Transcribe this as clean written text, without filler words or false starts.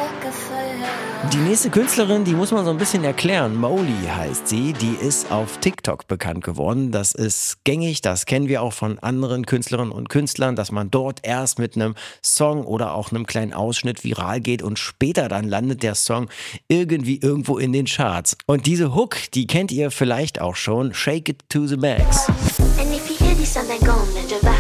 Die nächste Künstlerin, die muss man so ein bisschen erklären. Mowgli heißt sie, die ist auf TikTok bekannt geworden. Das ist gängig, das kennen wir auch von anderen Künstlerinnen und Künstlern, dass man dort erst mit einem Song oder auch einem kleinen Ausschnitt viral geht und später dann landet der Song irgendwie irgendwo in den Charts. Und diese Hook, die kennt ihr vielleicht auch schon, Shake It to the Max. And if you hear this song, then go on and